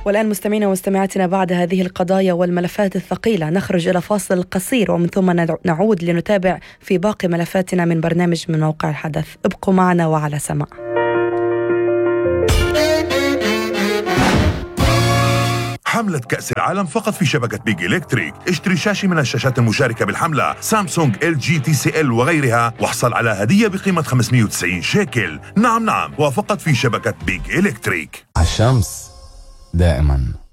والآن مستمعينا ومستمعاتنا، بعد هذه القضايا والملفات الثقيلة نخرج إلى فاصل قصير ومن ثم نعود لنتابع في باقي ملفاتنا من برنامج من موقع الحدث. ابقوا معنا وعلى سماع. حملة كأس العالم فقط في شبكة بيج إلكتريك. اشتري شاشة من الشاشات المشاركة بالحملة، سامسونج، LG، TCL وغيرها، واحصل على هدية بقيمة 590 شيكل. نعم وفقط في شبكة بيج إلكتريك. الشمس دائما